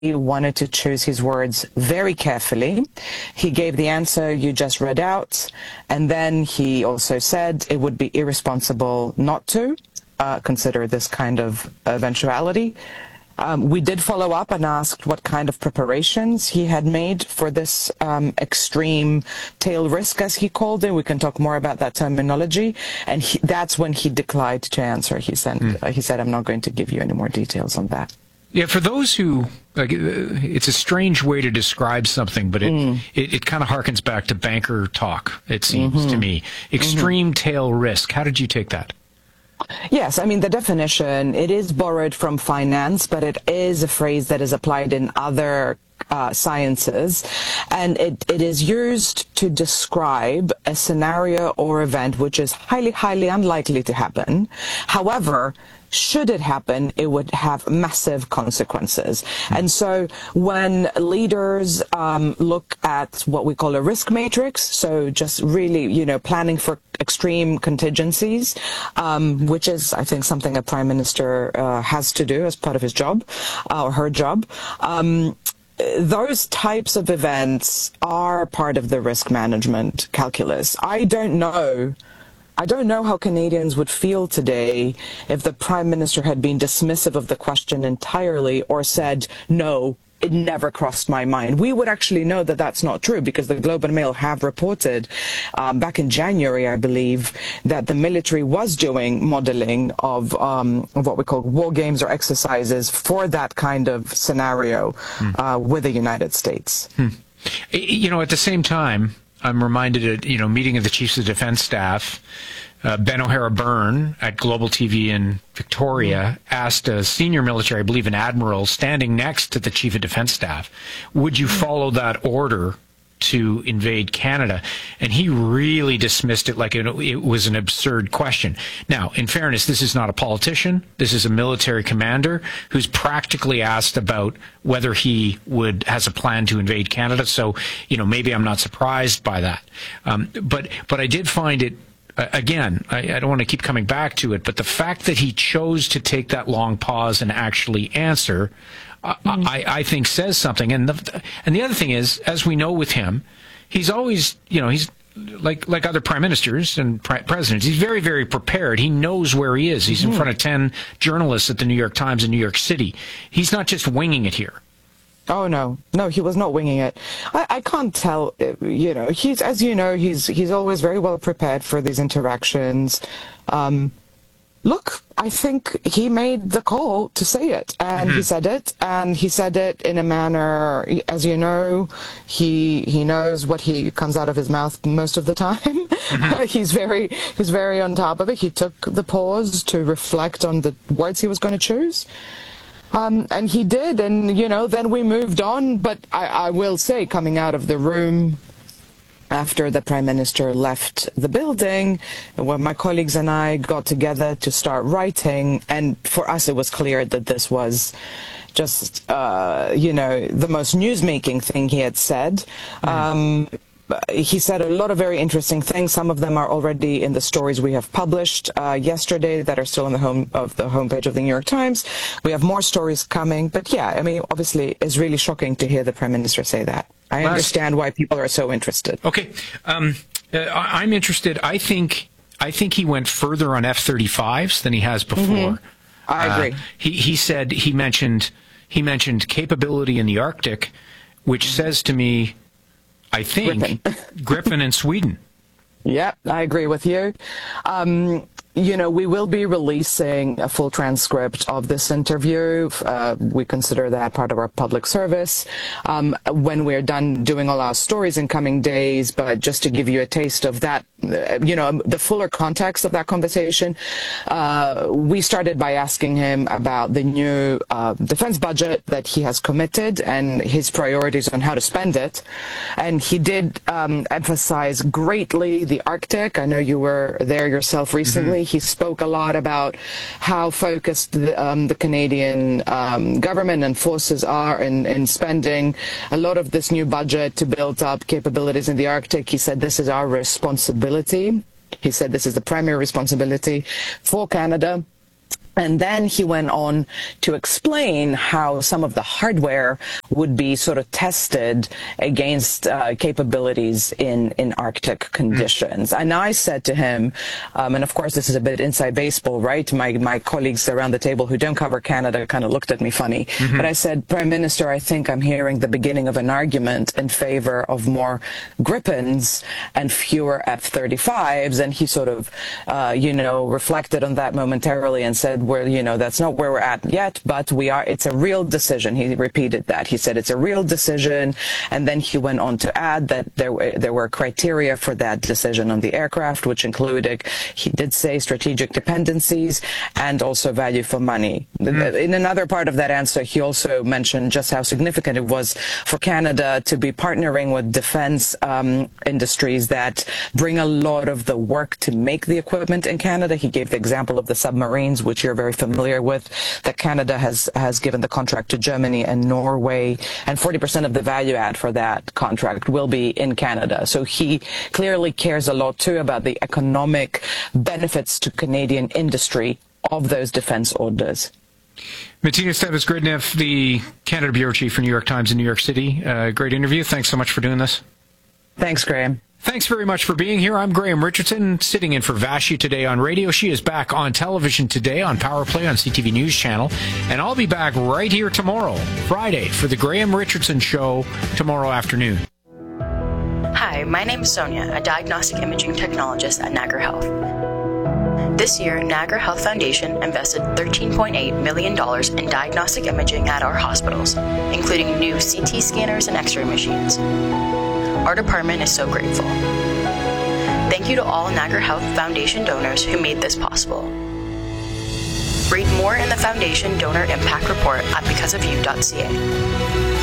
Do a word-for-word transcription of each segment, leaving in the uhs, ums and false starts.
wanted to choose his words very carefully. He gave the answer you just read out, and then he also said it would be irresponsible not to uh, consider this kind of eventuality. Um, we did follow up and asked what kind of preparations he had made for this um, extreme tail risk, as he called it. We can talk more about that terminology. And he, that's when he declined to answer. He said, mm. uh, he said, I'm not going to give you any more details on that. Yeah, for those who, like, it's a strange way to describe something, but it mm. it, it kind of harkens back to banker talk, it seems mm-hmm. to me. Extreme mm-hmm. tail risk. How did you take that? Yes, I mean, the definition, it is borrowed from finance, but it is a phrase that is applied in other uh, sciences, and it, it is used to describe a scenario or event which is highly, highly unlikely to happen. However, should it happen, it would have massive consequences. And so when leaders um, look at what we call a risk matrix, so just really, you know, planning for extreme contingencies, um, which is, I think, something a prime minister uh, has to do as part of his job, uh, or her job, um, those types of events are part of the risk management calculus. I don't know I don't know how Canadians would feel today if the Prime Minister had been dismissive of the question entirely or said, no, it never crossed my mind. We would actually know that that's not true, because the Globe and Mail have reported um, back in January, I believe, that the military was doing modeling of, um, of what we call war games or exercises for that kind of scenario hmm. uh, with the United States. Hmm. You know, at the same time, I'm reminded of, you know, meeting of the Chiefs of Defense Staff, uh, Ben O'Hara Byrne at Global T V in Victoria asked a senior military, I believe an admiral, standing next to the Chief of Defense Staff, would you follow that order to invade Canada? And he really dismissed it like it, it was an absurd question. Now, in fairness, this is not a politician. This is a military commander who's practically asked about whether he would has a plan to invade Canada. So, you know, maybe I'm not surprised by that. Um, but but I did find it, uh, again, I, I don't want to keep coming back to it, but the fact that he chose to take that long pause and actually answer, Mm-hmm. I, I think says something. And the, and the other thing is, as we know with him, he's always, you know, he's like like other prime ministers and pre presidents. He's very, very prepared. He knows where he is. He's mm-hmm. in front of ten journalists at the New York Times in New York City. He's not just winging it here. Oh, no. No, he was not winging it. I, I can't tell, you know, he's, as you know, he's, he's always very well prepared for these interactions. Um, Look, I think he made the call to say it, and mm-hmm. he said it, and he said it in a manner, as you know, he he knows what he comes out of his mouth most of the time. Mm-hmm. he's very he's very on top of it. He took the pause to reflect on the words he was going to choose. Um, and he did, and, you know, then we moved on. But I, I will say, coming out of the room after the Prime Minister left the building, when my colleagues and I got together to start writing, and for us it was clear that this was just, uh, you know, the most news-making thing he had said. Mm. Um, he said a lot of very interesting things. Some of them are already in the stories we have published uh, yesterday that are still on the home of the homepage of the New York Times. We have more stories coming. But yeah, I mean, obviously, it's really shocking to hear the Prime Minister say that. I Last, understand why people are so interested. Okay, um, uh, I'm interested. I think I think he went further on F thirty-fives than he has before. Mm-hmm. I agree. Uh, he he said he mentioned he mentioned capability in the Arctic, which says to me, I think Gripen, Gripen in Sweden. Yeah, I agree with you. Um, you know, we will be releasing a full transcript of this interview. Uh, we consider that part of our public service um, when we're done doing all our stories in coming days. But just to give you a taste of that, uh, you know, the fuller context of that conversation, uh, we started by asking him about the new uh, defense budget that he has committed and his priorities on how to spend it. And he did um, emphasize greatly the Arctic. I know you were there yourself recently. Mm-hmm. He spoke a lot about how focused the, um, the Canadian um, government and forces are in, in spending a lot of this new budget to build up capabilities in the Arctic. He said this is our responsibility. He said this is the primary responsibility for Canada. And then he went on to explain how some of the hardware would be sort of tested against uh, capabilities in, in Arctic conditions. Mm. And I said to him, um, and of course this is a bit inside baseball, right? My, my colleagues around the table who don't cover Canada kind of looked at me funny. Mm-hmm. But I said, Prime Minister, I think I'm hearing the beginning of an argument in favor of more Gripens and fewer F thirty-fives. And he sort of, uh, you know, reflected on that momentarily and said, where, you know, that's not where we're at yet, but we are, it's a real decision. He repeated that. He said it's a real decision. And then he went on to add that there were, there were criteria for that decision on the aircraft, which included, he did say, strategic dependencies and also value for money. Mm. In another part of that answer, he also mentioned just how significant it was for Canada to be partnering with defense um, industries that bring a lot of the work to make the equipment in Canada. He gave the example of the submarines, which you're very familiar with, that Canada has, has given the contract to Germany and Norway, and forty percent of the value add for that contract will be in Canada. So he clearly cares a lot too about the economic benefits to Canadian industry of those defense orders. Martina Stevas-Gridneff, the Canada Bureau Chief for New York Times in New York City. Uh, great interview. Thanks so much for doing this. Thanks, Graham. Thanks very much for being here. I'm Graham Richardson, sitting in for Vashi today on radio. She is back on television today on Power Play on C T V News Channel. And I'll be back right here tomorrow, Friday, for the Graham Richardson Show tomorrow afternoon. Hi, my name is Sonia, a diagnostic imaging technologist at Niagara Health. This year, Niagara Health Foundation invested thirteen point eight million dollars in diagnostic imaging at our hospitals, including new C T scanners and X-ray machines. Our department is so grateful. Thank you to all Niagara Health Foundation donors who made this possible. Read more in the Foundation Donor Impact Report at because of you dot c a.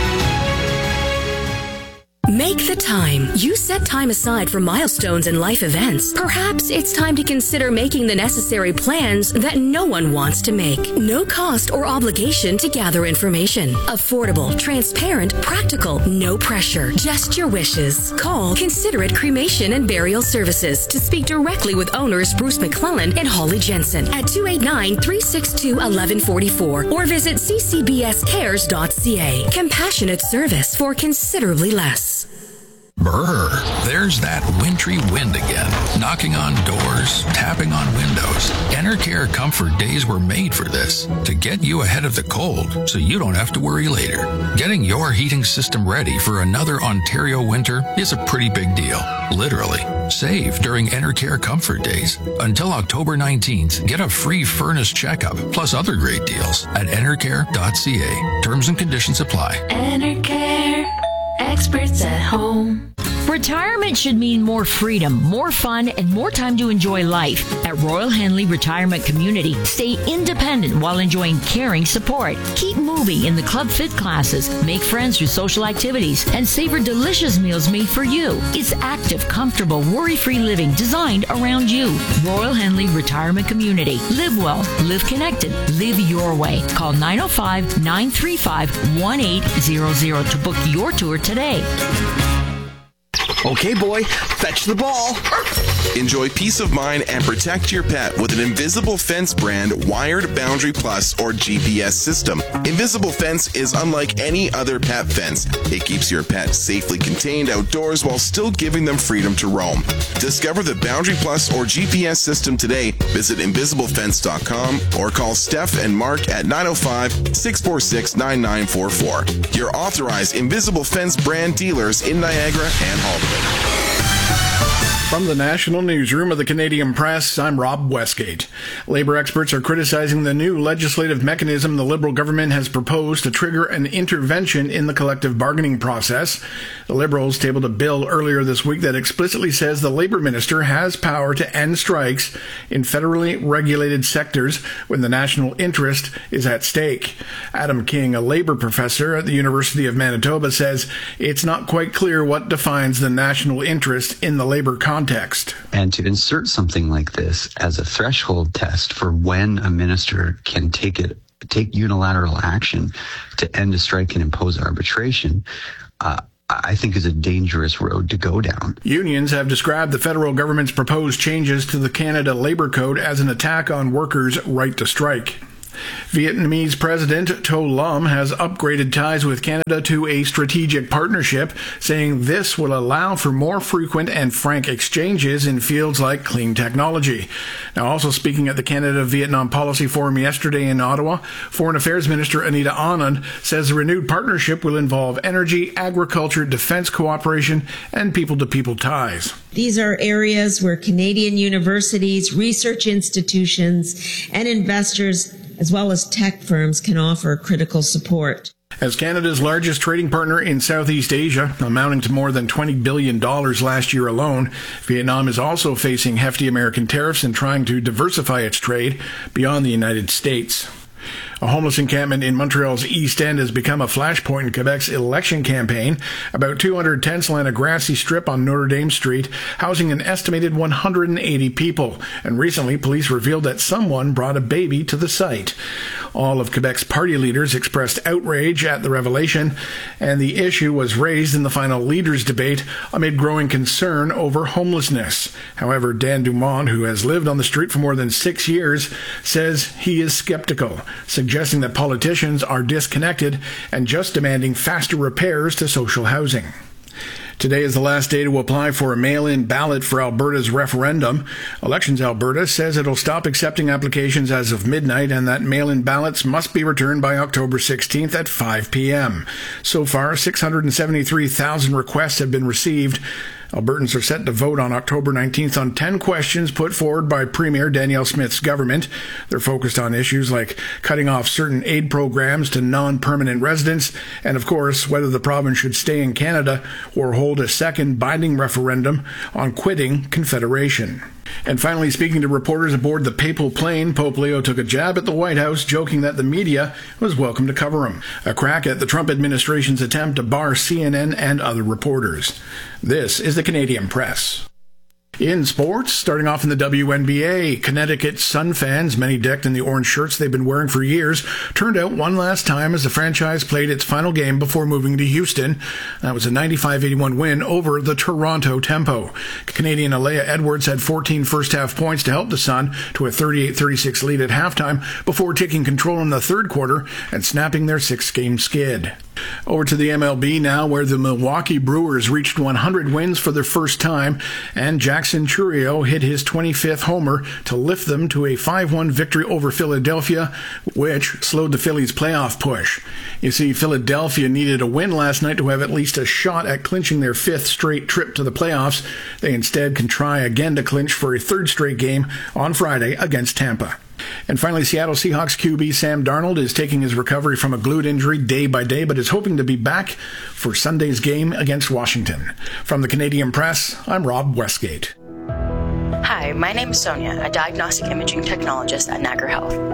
Make the time. You set time aside for milestones and life events. Perhaps it's time to consider making the necessary plans that no one wants to make. No cost or obligation to gather information. Affordable, transparent, practical, no pressure. Just your wishes. Call Considerate Cremation and Burial Services to speak directly with owners Bruce McClellan and Holly Jensen at two eight nine, three six two, one one four four or visit c c b s cares dot c a. Compassionate service for considerably less. Brr, there's that wintry wind again, knocking on doors, tapping on windows. Enercare Comfort Days were made for this, to get you ahead of the cold so you don't have to worry later. Getting your heating system ready for another Ontario winter is a pretty big deal, literally. Save during Enercare Comfort Days. Until October nineteenth, get a free furnace checkup, plus other great deals at enercare dot c a. Terms and conditions apply. Enercare. Experts at home. Retirement should mean more freedom, more fun, and more time to enjoy life. At Royal Henley Retirement Community, stay independent while enjoying caring support. Keep moving in the Club Fit classes, make friends through social activities, and savor delicious meals made for you. It's active, comfortable, worry-free living designed around you. Royal Henley Retirement Community. Live well, live connected, live your way. Call nine oh five, nine three five, one eight zero zero to book your tour today. Okay, boy, fetch the ball. Enjoy peace of mind and protect your pet with an Invisible Fence brand wired Boundary Plus or G P S system. Invisible Fence is unlike any other pet fence. It keeps your pet safely contained outdoors while still giving them freedom to roam. Discover the Boundary Plus or G P S system today. Visit invisible fence dot com or call Steph and Mark at nine oh five, six four six, nine nine four four. Your authorized Invisible Fence brand dealers in Niagara and Halton. From the National Newsroom of the Canadian Press, I'm Rob Westgate. Labour experts are criticizing the new legislative mechanism the Liberal government has proposed to trigger an intervention in the collective bargaining process. The Liberals tabled a bill earlier this week that explicitly says the Labour minister has power to end strikes in federally regulated sectors when the national interest is at stake. Adam King, a Labour professor at the University of Manitoba, says it's not quite clear what defines the national interest in the Labour context. Context. And to insert something like this as a threshold test for when a minister can take it, take unilateral action to end a strike and impose arbitration, uh, I think is a dangerous road to go down. Unions have described the federal government's proposed changes to the Canada Labour Code as an attack on workers' right to strike. Vietnamese President To Lam has upgraded ties with Canada to a strategic partnership, saying this will allow for more frequent and frank exchanges in fields like clean technology. Now, also speaking at the Canada-Vietnam Policy Forum yesterday in Ottawa, Foreign Affairs Minister Anita Anand says the renewed partnership will involve energy, agriculture, defense cooperation, and people-to-people ties. These are areas where Canadian universities, research institutions, and investors, as well as tech firms, can offer critical support. As Canada's largest trading partner in Southeast Asia, amounting to more than twenty billion dollars last year alone, Vietnam is also facing hefty American tariffs and trying to diversify its trade beyond the United States. A homeless encampment in Montreal's East End has become a flashpoint in Quebec's election campaign. About two hundred tents line a grassy strip on Notre Dame Street, housing an estimated one hundred eighty people. And recently, police revealed that someone brought a baby to the site. All of Quebec's party leaders expressed outrage at the revelation, and the issue was raised in the final leaders' debate amid growing concern over homelessness. However, Dan Dumont, who has lived on the street for more than six years, says he is skeptical, suggesting that politicians are disconnected and just demanding faster repairs to social housing. Today is the last day to apply for a mail-in ballot for Alberta's referendum. Elections Alberta says it'll stop accepting applications as of midnight and that mail-in ballots must be returned by October sixteenth at five p.m. So far, six hundred seventy-three thousand requests have been received. Albertans are set to vote on October nineteenth on ten questions put forward by Premier Danielle Smith's government. They're focused on issues like cutting off certain aid programs to non-permanent residents, and of course, whether the province should stay in Canada or hold a second binding referendum on quitting Confederation. And finally, speaking to reporters aboard the papal plane, Pope Leo took a jab at the White House, joking that the media was welcome to cover him. A crack at the Trump administration's attempt to bar C N N and other reporters. This is the Canadian Press. In sports, starting off in the W N B A, Connecticut Sun fans, many decked in the orange shirts they've been wearing for years, turned out one last time as the franchise played its final game before moving to Houston. That was a ninety-five eighty-one win over the Toronto Tempo. Canadian Alea Edwards had fourteen first-half points to help the Sun to a thirty-eight thirty-six lead at halftime before taking control in the third quarter and snapping their six-game skid. Over to the M L B now, where the Milwaukee Brewers reached one hundred wins for the first time, and Jackson Chourio hit his twenty-fifth homer to lift them to a five one victory over Philadelphia, which slowed the Phillies' playoff push. You see, Philadelphia needed a win last night to have at least a shot at clinching their fifth straight trip to the playoffs. They instead can try again to clinch for a third straight game on Friday against Tampa. And finally, Seattle Seahawks Q B Sam Darnold is taking his recovery from a glute injury day by day, but is hoping to be back for Sunday's game against Washington. From the Canadian Press, I'm Rob Westgate. Hi, my name is Sonia, a diagnostic imaging technologist at Niagara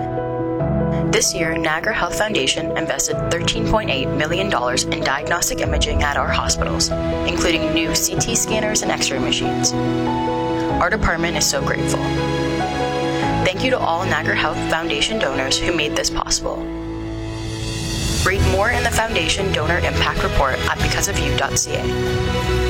Health. This year, Niagara Health Foundation invested thirteen point eight million dollars in diagnostic imaging at our hospitals, including new C T scanners and X-ray machines. Our department is so grateful. Thank you to all Niagara Health Foundation donors who made this possible. Read more in the Foundation Donor Impact Report at because of you dot c a.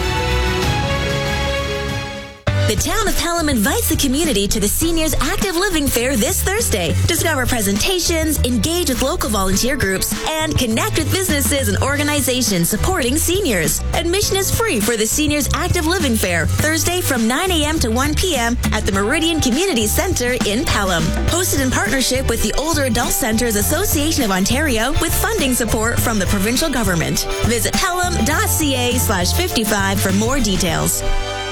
The town of Pelham invites the community to the Seniors Active Living Fair this Thursday. Discover presentations, engage with local volunteer groups, and connect with businesses and organizations supporting seniors. Admission is free for the Seniors Active Living Fair, Thursday from nine a.m. to one p.m. at the Meridian Community Centre in Pelham. Hosted in partnership with the Older Adult Centres Association of Ontario with funding support from the provincial government. Visit pelham dot c a slash fifty-five for more details.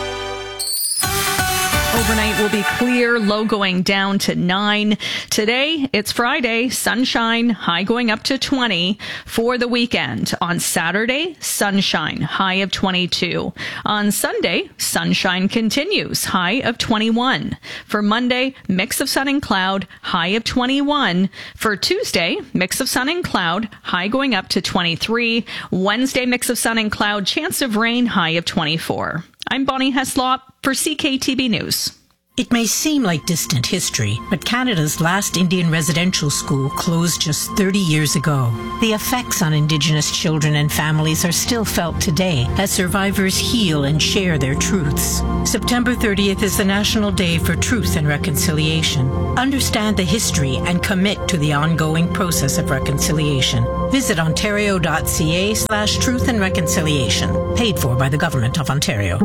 Overnight will be clear, low going down to nine. Today, it's Friday, sunshine, high going up to twenty. For the weekend, on Saturday, sunshine, high of twenty-two. On Sunday, sunshine continues, high of twenty-one. For Monday, mix of sun and cloud, high of twenty-one. For Tuesday, mix of sun and cloud, high going up to twenty-three. Wednesday, mix of sun and cloud, chance of rain, high of twenty-four. I'm Bonnie Heslop for C K T B News. It may seem like distant history, but Canada's last Indian residential school closed just thirty years ago. The effects on Indigenous children and families are still felt today as survivors heal and share their truths. September thirtieth is the National Day for Truth and Reconciliation. Understand the history and commit to the ongoing process of reconciliation. Visit ontario.ca slash truth and reconciliation. Paid for by the Government of Ontario.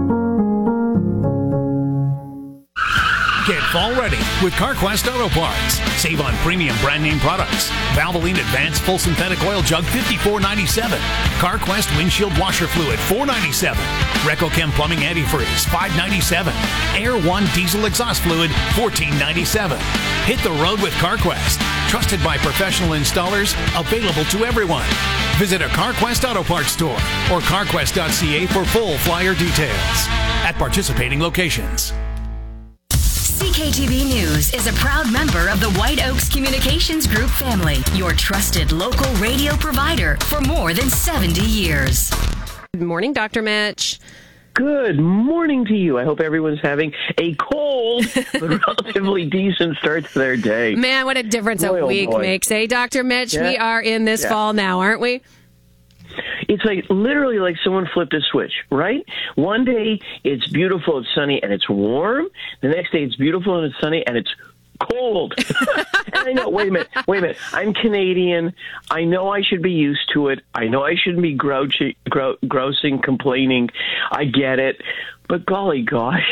Get fall ready with CarQuest Auto Parts. Save on premium brand name products. Valvoline Advanced Full Synthetic Oil Jug fifty-four ninety-seven. CarQuest Windshield Washer Fluid four ninety-seven. RecoChem Plumbing Antifreeze five ninety-seven. Air One Diesel Exhaust Fluid fourteen ninety-seven. Hit the road with CarQuest. Trusted by professional installers, available to everyone. Visit a CarQuest Auto Parts store or carquest dot c a for full flyer details at participating locations. C K T V News is a proud member of the White Oaks Communications Group family, your trusted local radio provider for more than seventy years. Good morning, Doctor Mitch. Good morning to you. I hope everyone's having a cold but relatively decent start to their day. Man, what a difference boy, a oh week boy. makes, eh, Doctor Mitch? Yeah. We are in this Yeah. fall now, aren't we? It's like literally like someone flipped a switch, right? One day it's beautiful, it's sunny, and it's warm. The next day it's beautiful and it's sunny and it's cold. And I know, wait a minute, wait a minute. I'm Canadian. I know I should be used to it. I know I shouldn't be grouchy, grou- grousing, complaining. I get it. But golly gosh.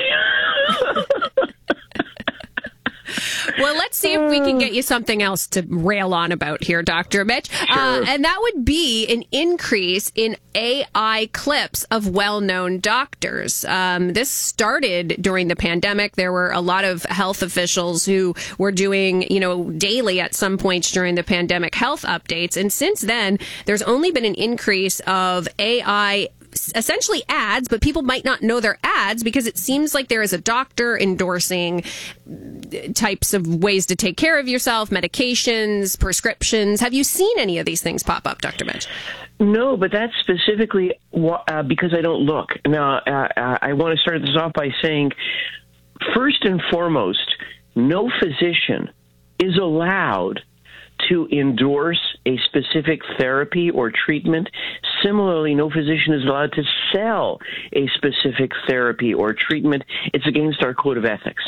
Well, let's see if we can get you something else to rail on about here, Doctor Mitch. Sure. Uh, and that would be an increase in A I clips of well-known doctors. Um, this started during the pandemic. There were a lot of health officials who were doing, you know, daily at some points during the pandemic health updates. And since then, there's only been an increase of A I essentially ads, but people might not know they're ads because it seems like there is a doctor endorsing types of ways to take care of yourself, medications, prescriptions. Have you seen any of these things pop up, Doctor Mitch? No, but that's specifically uh, because I don't look. Now, uh, uh, I want to start this off by saying, first and foremost, no physician is allowed to endorse a specific therapy or treatment. Similarly, no physician is allowed to sell a specific therapy or treatment. It's against our code of ethics.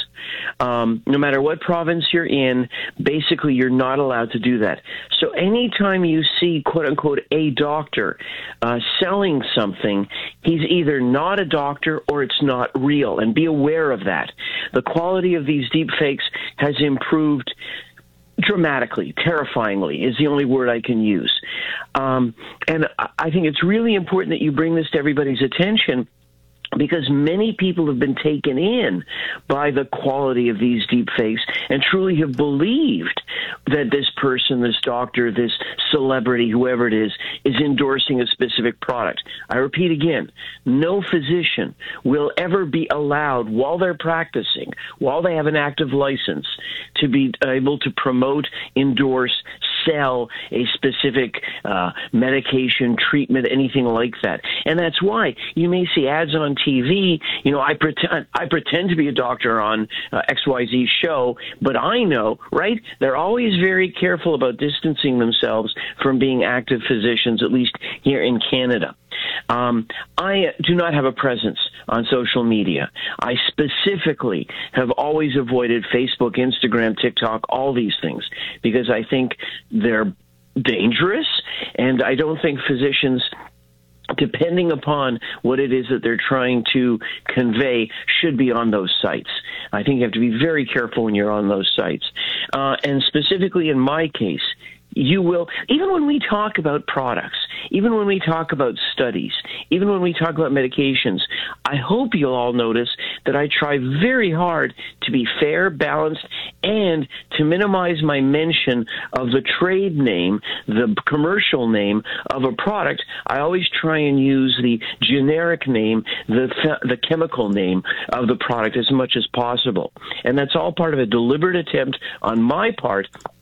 Um, no matter what province you're in, basically you're not allowed to do that. So anytime you see, quote unquote, a doctor uh, selling something, he's either not a doctor or it's not real. And be aware of that. The quality of these deep fakes has improved dramatically, terrifyingly is the only word I can use. Um, and I think it's really important that you bring this to everybody's attention, because many people have been taken in by the quality of these deep fakes and truly have believed that this person, this doctor, this celebrity, whoever it is, is endorsing a specific product. I repeat again, no physician will ever be allowed, while they're practicing, while they have an active license, to be able to promote, endorse, sell a specific uh, medication, treatment, anything like that. And that's why you may see ads on T V. You know, I pretend I pretend to be a doctor on uh, X Y Z show, but I know, right? They're always very careful about distancing themselves from being active physicians, at least here in Canada. Um, I do not have a presence on social media. I specifically have always avoided Facebook, Instagram, TikTok, all these things, because I think they're dangerous, and I don't think physicians, depending upon what it is that they're trying to convey, should be on those sites. I think you have to be very careful when you're on those sites. Uh, and specifically in my case, you will, even when we talk about products, even when we talk about studies, even when we talk about medications, I hope you'll all notice that I try very hard to be fair, balanced, and to minimize my mention of the trade name, the commercial name of a product. I always try and use the generic name, the the chemical name of the product as much as possible. And that's all part of a deliberate attempt on my part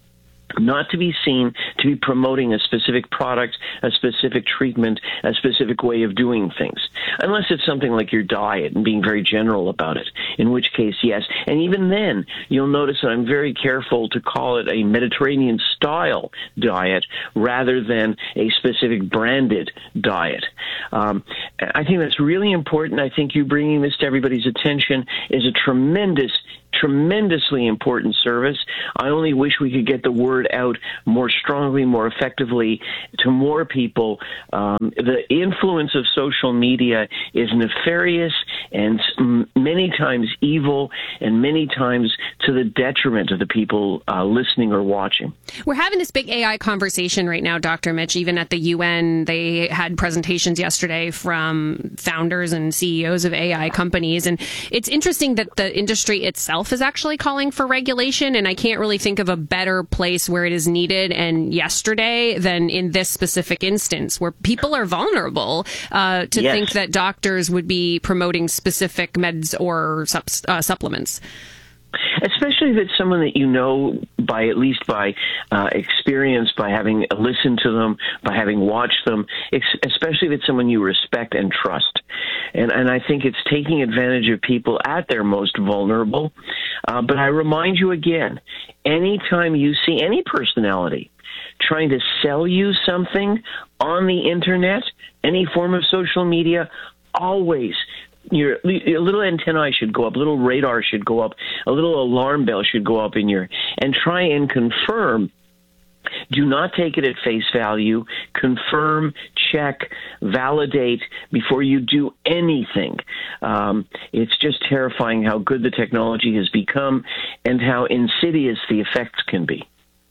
not to be seen to be promoting a specific product, a specific treatment, a specific way of doing things. Unless it's something like your diet and being very general about it, in which case, yes. And even then, you'll notice that I'm very careful to call it a Mediterranean-style diet rather than a specific branded diet. Um, I think that's really important. I think you bringing this to everybody's attention is a tremendous tremendously important service. I only wish we could get the word out more strongly, more effectively to more people. Um, the influence of social media is nefarious and many times evil and many times to the detriment of the people uh, listening or watching. We're having this big A I conversation right now, Doctor Mitch. Even at the U N, they had presentations yesterday from founders and C E Os of A I companies. And it's interesting that the industry itself is actually calling for regulation, and I can't really think of a better place where it is needed and yesterday than in this specific instance, where people are vulnerable uh, to yes. think that doctors would be promoting specific meds or sup- uh, supplements. Especially if it's someone that you know by at least by uh, experience, by having listened to them, by having watched them, especially if it's someone you respect and trust. And, and I think it's taking advantage of people at their most vulnerable. Uh, but I remind you again, anytime you see any personality trying to sell you something on the internet, any form of social media, always your a little antennae should go up, a little radar should go up, a little alarm bell should go up in your, and try and confirm. Do not take it at face value. Confirm, check, validate before you do anything. Um, it's just terrifying how good the technology has become and how insidious the effects can be.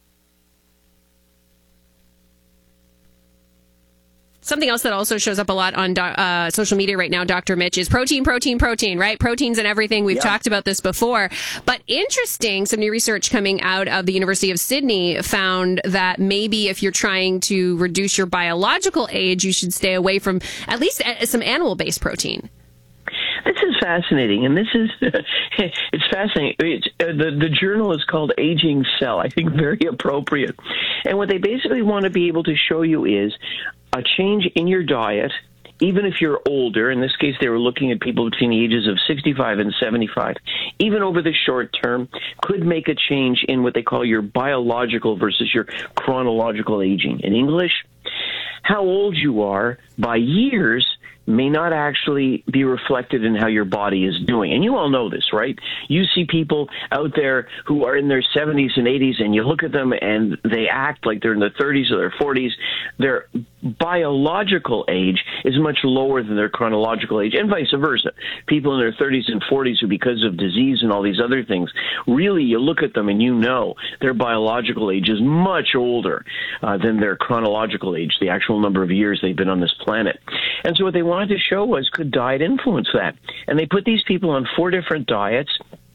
Something else that also shows up a lot on do- uh, social media right now, Doctor Mitch, is protein, protein, protein, right? Proteins and everything. We've yeah. talked about this before. But interesting, some new research coming out of the University of Sydney found that maybe if you're trying to reduce your biological age, you should stay away from at least some animal-based protein. This is fascinating, and this is, it's fascinating. It's, uh, the, the journal is called Aging Cell, I think very appropriate. And what they basically want to be able to show you is a change in your diet, even if you're older. In this case, they were looking at people between the ages of sixty-five and seventy-five, even over the short term, could make a change in what they call your biological versus your chronological aging. In English, how old you are by years may not actually be reflected in how your body is doing. And you all know this, right? You see people out there who are in their seventies and eighties, and you look at them and they act like they're in their thirties or their forties. Their biological age is much lower than their chronological age, and vice versa. People in their thirties and forties who, because of disease and all these other things, really you look at them and you know their biological age is much older uh, than their chronological age, the actual number of years they've been on this planet. And so what they wanted to show was, could diet influence that? And they put these people on four different diets.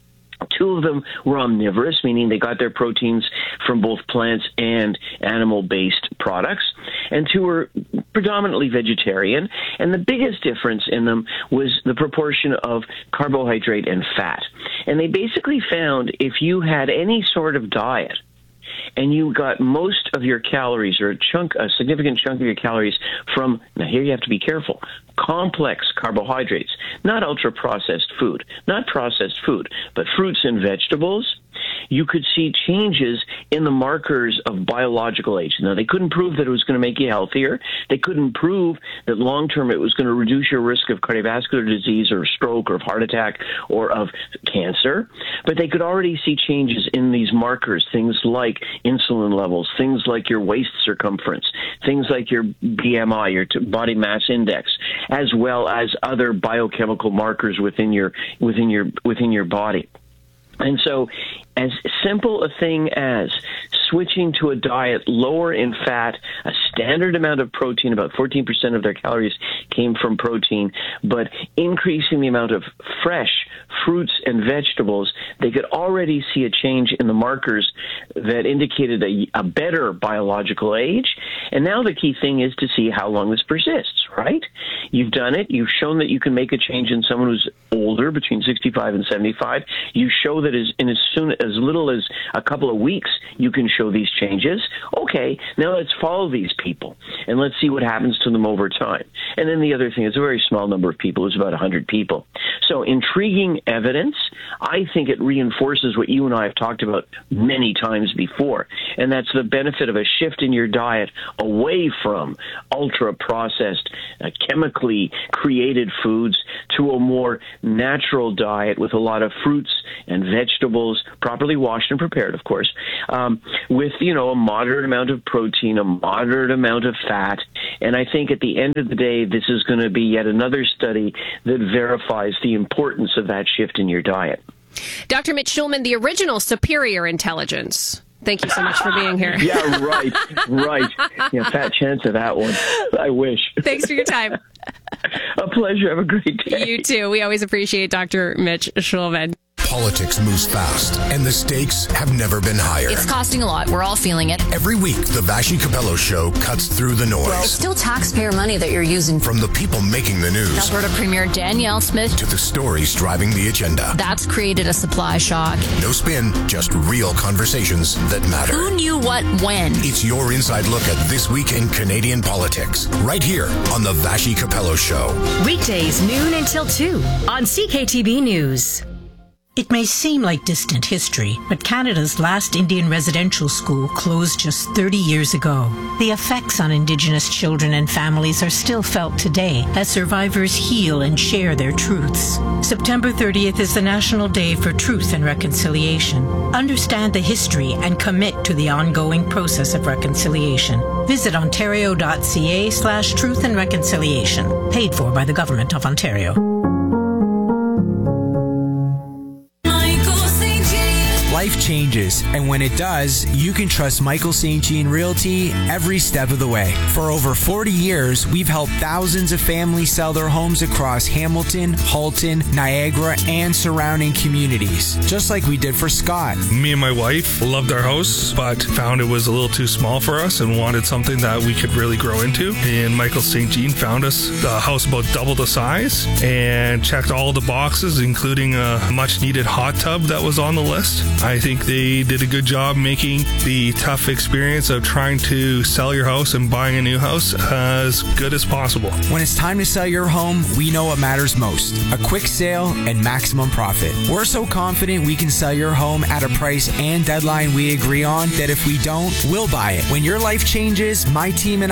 Two of them were omnivorous, meaning they got their proteins from both plants and animal-based products. And two were predominantly vegetarian. And the biggest difference in them was the proportion of carbohydrate and fat. And they basically found if you had any sort of diet and you got most of your calories, or a chunk, a significant chunk of your calories from, now here you have to be careful, complex carbohydrates, not ultra-processed food, not processed food, but fruits and vegetables, you could see changes in the markers of biological age. Now, they couldn't prove that it was going to make you healthier. They couldn't prove that long-term it was going to reduce your risk of cardiovascular disease or stroke or heart attack or of cancer. But they could already see changes in these markers, things like insulin levels, things like your waist circumference, things like your B M I, your body mass index, as well as other biochemical markers within your within your within your body. And so, as simple a thing as switching to a diet lower in fat, a standard amount of protein, about fourteen percent of their calories came from protein, but increasing the amount of fresh fruits and vegetables, they could already see a change in the markers that indicated a, a better biological age. And now the key thing is to see how long this persists, right? You've done it. You've shown that you can make a change in someone who's older, between sixty-five and seventy-five. You show that as, in as soon as little as a couple of weeks, you can show these changes. Okay, now let's follow these people and let's see what happens to them over time. And then the other thing, it's a very small number of people. It's about one hundred people. So intriguing evidence. I think it reinforces what you and I have talked about many times before, and that's the benefit of a shift in your diet away from ultra-processed, uh, chemically created foods to a more natural diet with a lot of fruits and vegetables, properly washed and prepared, of course, um, with, you know, a moderate amount of protein, a moderate amount of fat. And I think at the end of the day, this is going to be yet another study that verifies the importance of that shift in your diet. Doctor Mitch Shulman, the original Superior Intelligence. Thank you so much for being here. Yeah, right, right. Yeah, fat chance of that one. I wish. Thanks for your time. A pleasure. Have a great day. You too. We always appreciate Doctor Mitch Shulman. Politics moves fast, and the stakes have never been higher. It's costing a lot. We're all feeling it. Every week, the Vashi Capello Show cuts through the noise. Well, it's still taxpayer money that you're using. From the people making the news. Alberta Premier Danielle Smith. To the stories driving the agenda. That's created a supply shock. No spin, just real conversations that matter. Who knew what when? It's your inside look at this week in Canadian politics. Right here on the Vashi Capello Show. Weekdays, noon until two on C K T B News. It may seem like distant history, but Canada's last Indian residential school closed just thirty years ago. The effects on Indigenous children and families are still felt today as survivors heal and share their truths. September thirtieth is the National Day for Truth and Reconciliation. Understand the history and commit to the ongoing process of reconciliation. Visit ontario.ca slash truth and reconciliation. Paid for by the Government of Ontario. Life changes, and when it does, you can trust Michael Saint Jean Realty every step of the way. For over forty years, we've helped thousands of families sell their homes across Hamilton, Halton, Niagara, and surrounding communities, just like we did for Scott. Me and my wife loved our house, but found it was a little too small for us and wanted something that we could really grow into. And Michael Saint Jean found us the house about double the size and checked all the boxes, including a much-needed hot tub that was on the list. I think they did a good job making the tough experience of trying to sell your house and buying a new house as good as possible. When it's time to sell your home, we know what matters most: a quick sale and maximum profit. We're so confident we can sell your home at a price and deadline we agree on that if we don't, we'll buy it. When your life changes, my team and